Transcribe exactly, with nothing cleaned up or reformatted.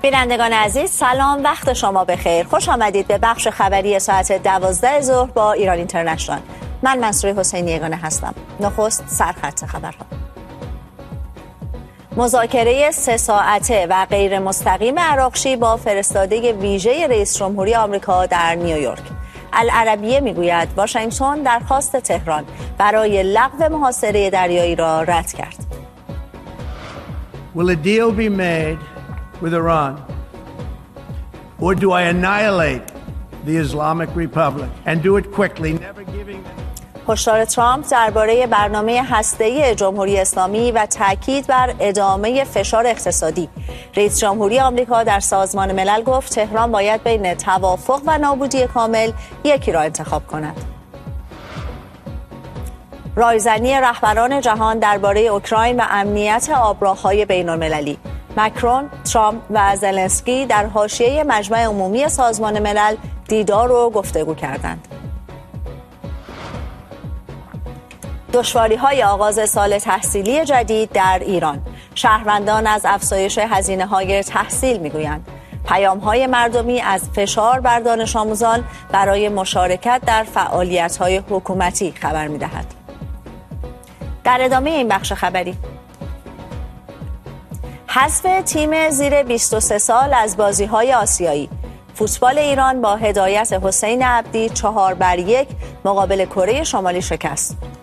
بینندگان عزیز سلام، وقت شما بخیر. خوش آمدید به بخش خبری ساعت دوازده ظهر با ایران اینترنشنال. من منصوره حسینی یگانه هستم. نخست سرخط خبرها. مذاکره سه ساعته و غیر مستقیم عراقچی با فرستاده ویژه رئیس جمهوری آمریکا در نیویورک. العربیه میگوید واشنگتن درخواست تهران برای لغو محاصره دریایی را رد کرد. Will a deal be made with Iran, or do I annihilate the Islamic Republic and do it quickly, never giving them... هشدار ترامپ درباره برنامه هسته‌ای جمهوری اسلامی و تاکید بر ادامه فشار اقتصادی. رئیس جمهوری آمریکا در سازمان ملل گفت تهران باید بین توافق و نابودی کامل یکی را انتخاب کند. رایزنی رهبران جهان درباره اوکراین و امنیت آبراههای بین‌المللی. مکرون، ترامپ و زلنسکی در حاشیه مجمع عمومی سازمان ملل دیدار و گفتگو کردند. دشواری‌های آغاز سال تحصیلی جدید در ایران. شهروندان از افزایش هزینه‌های تحصیل می‌گویند. پیام‌های مردمی از فشار بر دانش آموزان برای مشارکت در فعالیت‌های حکومتی خبر می‌دهد. در ادامه این بخش خبری، حذف تیم زیر بیست و سه سال از بازی‌های آسیایی. فوتبال ایران با هدایت حسین عبدی چهار بر یک مقابل کره شمالی شکست.